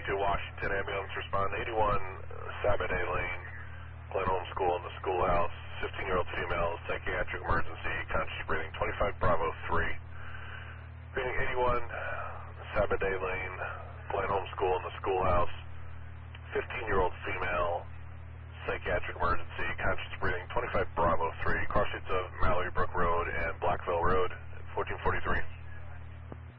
22 Washington ambulance respond 81 Sabaday Lane, Glen Home School in the schoolhouse. 15-year-old female, psychiatric emergency, conscious breathing. 25 Bravo 3. Reading 81 Sabaday Lane, Glen Home School in the schoolhouse. 15-year-old female, psychiatric emergency, conscious breathing. 25 Bravo 3. Cross streets of Mallory Brook Road and Blackville Road. 1443.